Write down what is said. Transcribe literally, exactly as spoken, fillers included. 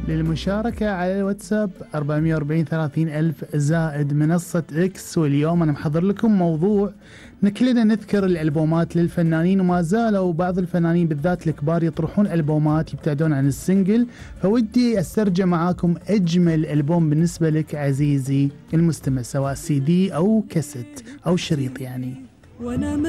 للمشاركة على الواتساب أربعمية وأربعين ثلاثين ألف زائد منصة إكس. واليوم أنا محضر لكم موضوع كلنا نذكر الألبومات للفنانين، وما زالوا بعض الفنانين بالذات الكبار يطرحون ألبومات يبتعدون عن السنجل. فودي أسترجع معاكم أجمل ألبوم بالنسبة لك عزيزي المستمع، سواء سي دي أو كاسيت أو شريط يعني.